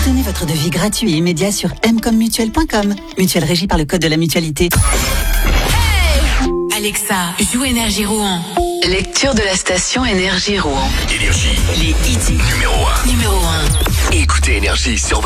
Obtenez votre devis gratuit et immédiat sur mcommutuel.com. Mutuelle régie par le code de la mutualité. Alexa, joue Énergie Rouen. Lecture de la station Énergie Rouen. Énergie. Les hits Numéro 1. numéro 1. Écoutez Énergie sur